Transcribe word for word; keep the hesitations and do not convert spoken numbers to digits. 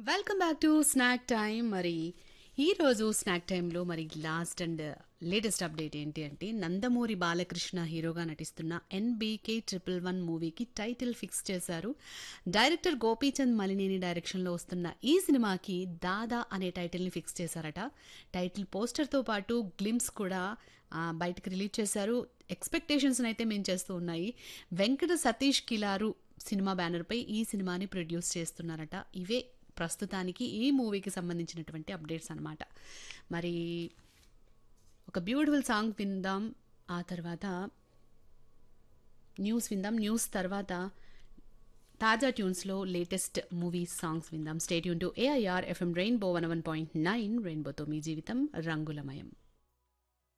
Welcome back to snack time. మరి ఈరోజు snack టైంలో మరి లాస్ట్ అండ్ లేటెస్ట్ అప్డేట్ ఏంటి అంటే నందమూరి బాలకృష్ణ హీరోగా నటిస్తున్న ఎన్బీకే ట్రిపుల్ వన్ మూవీకి టైటిల్ ఫిక్స్ చేశారు. డైరెక్టర్ గోపీచంద్ మలినేని డైరెక్షన్లో వస్తున్న ఈ సినిమాకి దాదా అనే టైటిల్ని ఫిక్స్ చేశారట. టైటిల్ పోస్టర్తో పాటు గ్లిమ్స్ కూడా ఆ, బయటకు రిలీజ్ చేశారు. ఎక్స్పెక్టేషన్స్ అయితే మేము చేస్తూ ఉన్నాయి. వెంకట సతీష్ కిలారు సినిమా బ్యానర్పై ఈ సినిమాని ప్రొడ్యూస్ చేస్తున్నారట. ఇవే ప్రస్తుతానికి ఈ మూవీకి సంబంధించినటువంటి అప్డేట్స్ అన్నమాట. మరి ఒక బ్యూటిఫుల్ సాంగ్ విందాం, ఆ తర్వాత న్యూస్ విందాం, న్యూస్ తర్వాత తాజా ట్యూన్స్లో లేటెస్ట్ మూవీస్ సాంగ్స్ విందాం. State Yoon to AIR FM rainbow one one point nine. రెయిన్బోతో మీ జీవితం రంగులమయం.